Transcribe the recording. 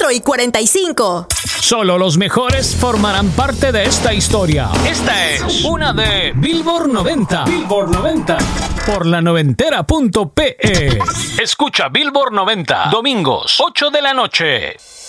4:45. Solo los mejores formarán parte de esta historia. Esta es una de Billboard 90. Billboard 90. Por la noventera.pe. Escucha Billboard 90. Domingos, 8 de la noche.